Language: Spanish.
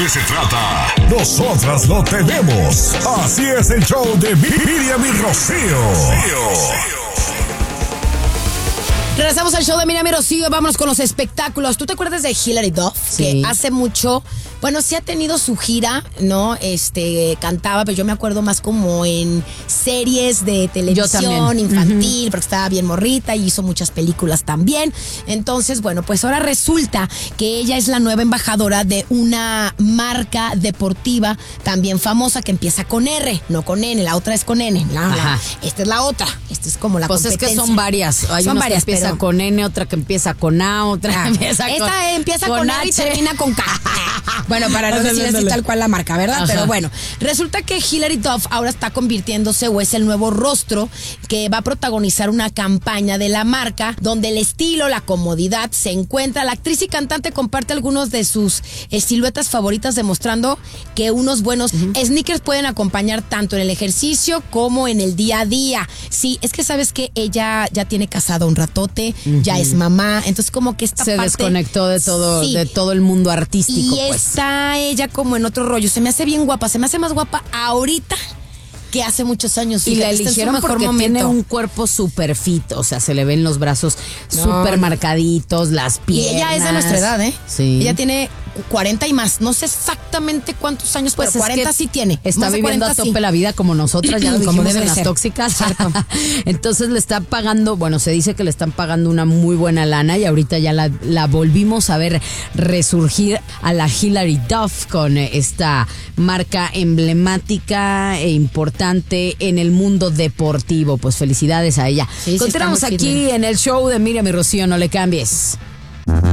que se trata, nosotras lo tenemos. Así es el show de Miriam y Rocío. Regresamos al show de Miriam y Rocío. Vámonos con los espectáculos. ¿Tú te acuerdas de Hilary Duff? Sí. Que hace mucho, bueno, sí ha tenido su gira, ¿no? Cantaba, pero yo me acuerdo más como en series de televisión infantil, porque estaba bien morrita y hizo muchas películas también. Entonces, bueno, pues ahora resulta que ella es la nueva embajadora de una marca deportiva también famosa que empieza con R, no con N. La otra es con N. Esta es la otra. Esta es como la competencia. Pues es que son varias. Hay unas que empieza con N, otra que empieza con A, otra que empieza con esta empieza con R y H. termina con K. Bueno, para no decir así tal cual la marca, ¿verdad? Ajá. Pero bueno, resulta que Hilary Duff ahora está convirtiéndose o es el nuevo rostro que va a protagonizar una campaña de la marca donde el estilo, la comodidad se encuentra. La actriz y cantante comparte algunos de sus siluetas favoritas, demostrando que unos buenos sneakers pueden acompañar tanto en el ejercicio como en el día a día. Sí, es que sabes que ella ya tiene casado un ratote, ya es mamá, entonces como que esta se parte desconectó de todo, sí, de todo el mundo artístico. y pues. está ella como en otro rollo. Se me hace bien guapa, se me hace más guapa ahorita que hace muchos años. Y la Fíjate, está en su eligieron mejor porque momento. tiene un cuerpo súper fit, o sea, se le ven los brazos súper marcaditos, las Y piernas. ella es de nuestra edad, ¿eh? Sí. Ella tiene 40 y más. No sé exactamente cuántos años, Pues pero es 40 que sí tiene. Está Más de viviendo 40 a tope la vida como nosotras, ya lo Como dijimos debe en de las ser. tóxicas. Cierto. Entonces le está pagando, bueno, se dice que le están pagando una muy buena lana y ahorita ya la volvimos a ver resurgir a la Hilary Duff con esta marca emblemática e importante en el mundo deportivo. Pues felicidades a ella. Sí, Continuamos está muy aquí firme. en el show de Miriam y Rocío, no le cambies.